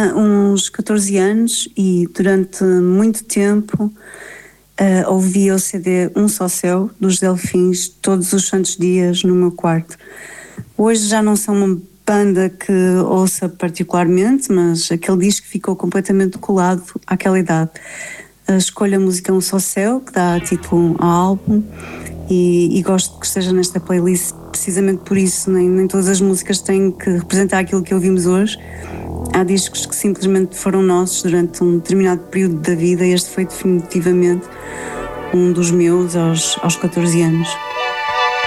tinha uns 14 anos e durante muito tempo ouvia o CD Um Só Céu, dos Delfins, todos os santos dias no meu quarto. Hoje já não sou uma banda que ouça particularmente, mas aquele disco ficou completamente colado àquela idade. Escolho a música Um Só Céu, que dá título ao álbum, e gosto que esteja nesta playlist precisamente por isso. Nem todas as músicas têm que representar aquilo que ouvimos hoje. Há discos que simplesmente foram nossos durante um determinado período da vida, e este foi definitivamente um dos meus aos 14 anos.